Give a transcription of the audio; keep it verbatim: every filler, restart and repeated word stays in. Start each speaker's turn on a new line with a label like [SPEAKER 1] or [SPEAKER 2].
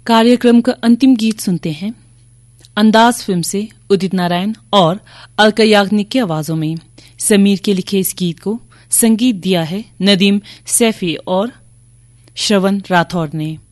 [SPEAKER 1] कार्यक्रम का अंतिम गीत सुनते हैं। अंदाज फिल्म से उदित नारायण और अलका याग्निक की आवाजों में समीर के लिखे इस गीत को संगीत दिया है नदीम सैफी और श्रवण राठौड़ ने।